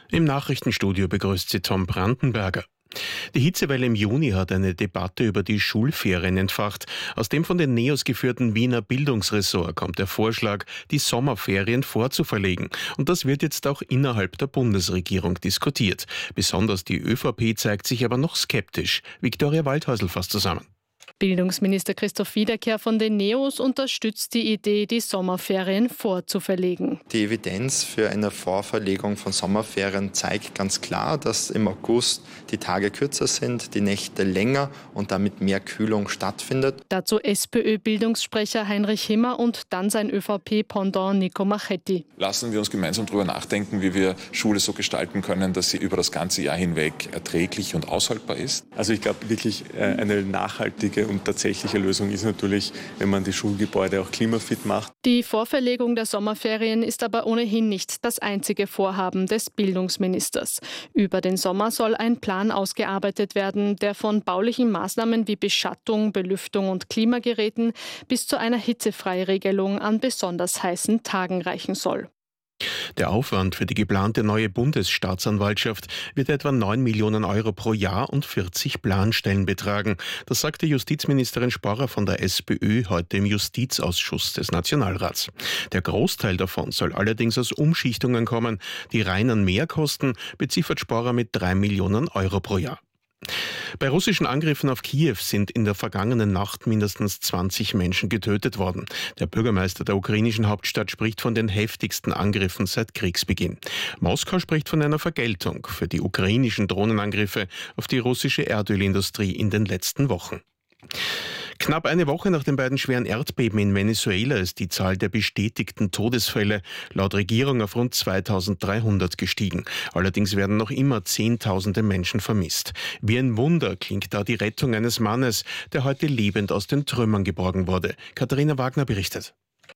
Im Nachrichtenstudio begrüßt sie Tom Brandenberger. Die Hitzewelle im Juni hat eine Debatte über die Schulferien entfacht. Aus dem von den NEOS geführten Wiener Bildungsressort kommt der Vorschlag, die Sommerferien vorzuverlegen. Und das wird jetzt auch innerhalb der Bundesregierung diskutiert. Besonders die ÖVP zeigt sich aber noch skeptisch. Viktoria Waldhäusl fasst zusammen. Bildungsminister Christoph Wiederkehr von den NEOS unterstützt die Idee, die Sommerferien vorzuverlegen. Die Evidenz für eine Vorverlegung von Sommerferien zeigt ganz klar, dass im August die Tage kürzer sind, die Nächte länger und damit mehr Kühlung stattfindet. Dazu SPÖ-Bildungssprecher Heinrich Himmer und dann sein ÖVP-Pendant Nico Machetti. Lassen wir uns gemeinsam darüber nachdenken, wie wir Schule so gestalten können, dass sie über das ganze Jahr hinweg erträglich und aushaltbar ist. Also ich glaube wirklich eine nachhaltige und tatsächliche Lösung ist natürlich, wenn man die Schulgebäude auch klimafit macht. Die Vorverlegung der Sommerferien ist aber ohnehin nicht das einzige Vorhaben des Bildungsministers. Über den Sommer soll ein Plan ausgearbeitet werden, der von baulichen Maßnahmen wie Beschattung, Belüftung und Klimageräten bis zu einer Hitzefreiregelung an besonders heißen Tagen reichen soll. Der Aufwand für die geplante neue Bundesstaatsanwaltschaft wird etwa 9 Millionen Euro pro Jahr und 40 Planstellen betragen. Das sagte Justizministerin Sporrer von der SPÖ heute im Justizausschuss des Nationalrats. Der Großteil davon soll allerdings aus Umschichtungen kommen. Die reinen Mehrkosten beziffert Sporrer mit 3 Millionen Euro pro Jahr. Bei russischen Angriffen auf Kiew sind in der vergangenen Nacht mindestens 20 Menschen getötet worden. Der Bürgermeister der ukrainischen Hauptstadt spricht von den heftigsten Angriffen seit Kriegsbeginn. Moskau spricht von einer Vergeltung für die ukrainischen Drohnenangriffe auf die russische Erdölindustrie in den letzten Wochen. Knapp eine Woche nach den beiden schweren Erdbeben in Venezuela ist die Zahl der bestätigten Todesfälle laut Regierung auf rund 2300 gestiegen. Allerdings werden noch immer Zehntausende Menschen vermisst. Wie ein Wunder klingt da die Rettung eines Mannes, der heute lebend aus den Trümmern geborgen wurde. Katharina Wagner berichtet.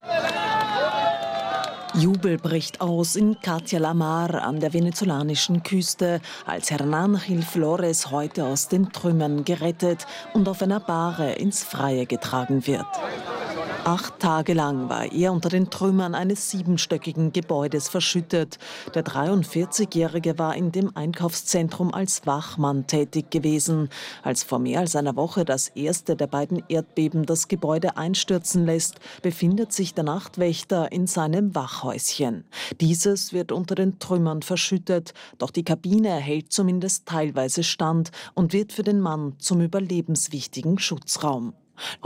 Jubel bricht aus in Catia la Mar an der venezolanischen Küste, als Hernán Gil Flores heute aus den Trümmern gerettet und auf einer Bahre ins Freie getragen wird. 8 Tage lang war er unter den Trümmern eines 7-stöckigen Gebäudes verschüttet. Der 43-Jährige war in dem Einkaufszentrum als Wachmann tätig gewesen. Als vor mehr als einer Woche das erste der beiden Erdbeben das Gebäude einstürzen lässt, befindet sich der Nachtwächter in seinem Wachhäuschen. Dieses wird unter den Trümmern verschüttet, doch die Kabine hält zumindest teilweise stand und wird für den Mann zum überlebenswichtigen Schutzraum.